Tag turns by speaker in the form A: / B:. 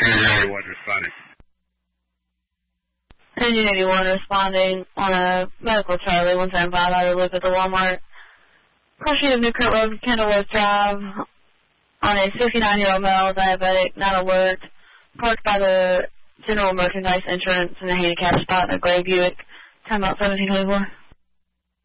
A: 81 responding.
B: Engine 81 responding on a medical Charlie 175 out of loop at the Walmart. Crossing of Newkirk Road, Kenilworth Drive, on a 69-year-old male, diabetic, not alert, parked by the general merchandise entrance in a handicap spot in a gray Buick. Time about 1724.